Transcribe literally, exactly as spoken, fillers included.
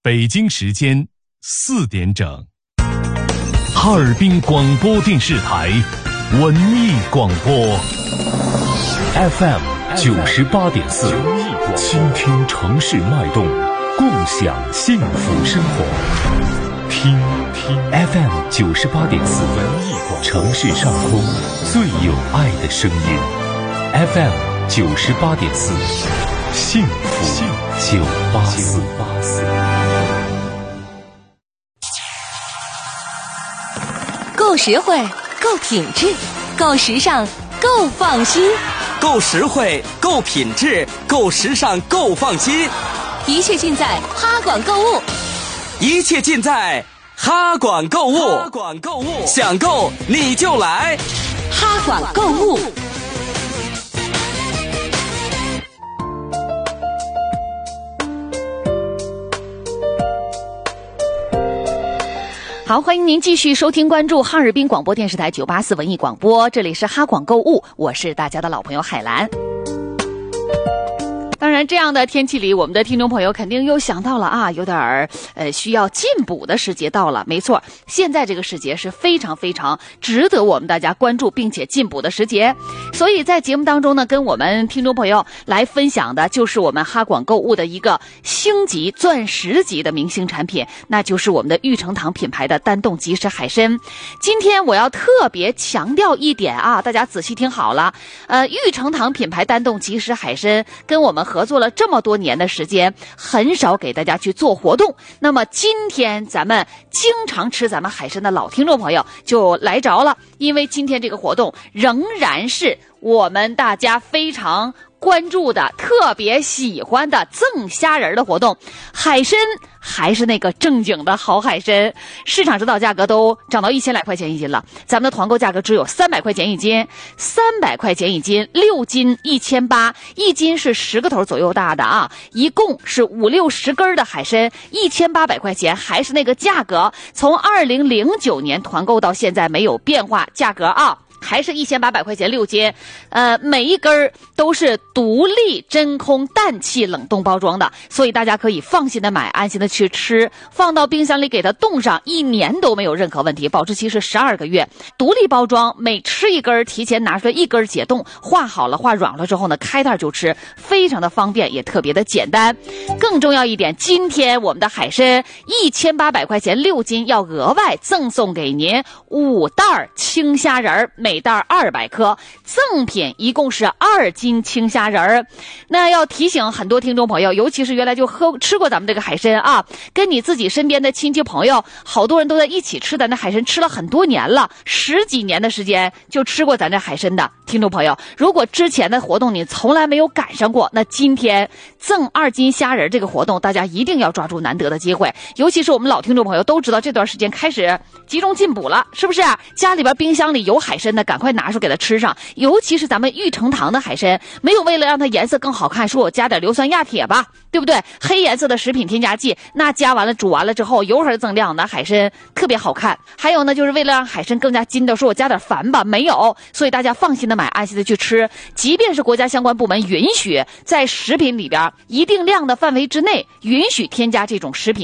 北京时间四点整，哈尔滨广播电视台文艺广播 F M 九十八点四，倾听城市脉动，共享幸福生活。听听 F M 九十八点四，文艺广播，城市上空最有爱的声音。F M 九十八点四，幸福九八四。 够实惠，够品质，够时尚，够放心。 够实惠，够品质，够时尚，够放心。 一切尽在哈广购物， 一切尽在哈广购物。哈广购物，想购你就来哈广购物。好，欢迎您继续收听关注哈尔滨广播电视台九八四文艺广播，这里是哈广购物，我是大家的老朋友海兰。当然这样的天气里，我们的听众朋友肯定又想到了啊，有点儿呃需要进补的时节到了。没错，现在这个时节是非常非常值得我们大家关注并且进补的时节。所以在节目当中呢，跟我们听众朋友来分享的就是我们哈广购物的一个星级钻石级的明星产品，那就是我们的玉成堂品牌的丹冻即食海参。今天我要特别强调一点啊，大家仔细听好了，呃，玉成堂品牌丹冻即食海参跟我们合作了这么多年的时间，很少给大家去做活动。那么今天咱们经常吃咱们海参的老听众朋友就来着了，因为今天这个活动仍然是我们大家非常关注的、特别喜欢的赠虾仁的活动。海参还是那个正经的好海参，市场指导价格都涨到一千来块钱一斤了，咱们的团购价格只有三百块钱一斤，三百块钱一斤，六斤一千八，一斤是十个头左右大的啊，一共是五六十根的海参，一千八百块钱，还是那个价格，从二零零九年团购到现在没有变化，价格啊。还是一千八百块钱六斤，呃，每一根都是独立真空氮气冷冻包装的，所以大家可以放心的买，安心的去吃，放到冰箱里给它冻上，一年都没有任何问题，保质期是十二个月。独立包装，每吃一根提前拿出来一根解冻，化好了化软了之后呢，开袋就吃，非常的方便，也特别的简单。更重要一点，今天我们的海参一千八百块钱六斤，要额外赠送给您五袋青虾仁，每袋二百克，赠品一共是二斤青虾仁儿。那要提醒很多听众朋友，尤其是原来就喝吃过咱们这个海参啊，跟你自己身边的亲戚朋友，好多人都在一起吃咱这海参，吃了很多年了，十几年的时间就吃过咱这海参的听众朋友，如果之前的活动你从来没有赶上过，那今天赠二斤虾仁这个活动，大家一定要抓住难得的机会。尤其是我们老听众朋友都知道，这段时间开始集中进补了，是不是？家里边冰箱里有海参的，赶快拿出给它吃上。尤其是咱们玉成堂的海参，没有为了让它颜色更好看，说我加点硫酸亚铁吧，对不对？黑颜色的食品添加剂，那加完了煮完了之后油还增量，那海参特别好看。还有呢，就是为了让海参更加筋道，说我加点矾吧，没有。所以大家放心的买，安心的去吃。即便是国家相关部门允许在食品里边一定量的范围之内允许添加这种食品